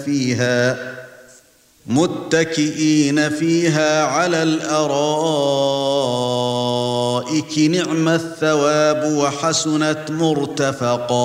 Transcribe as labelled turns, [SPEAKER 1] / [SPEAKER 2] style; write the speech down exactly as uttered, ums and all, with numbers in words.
[SPEAKER 1] فيها متكئين فيها على الأرائك نعم الثواب وحسنت مرتفقا.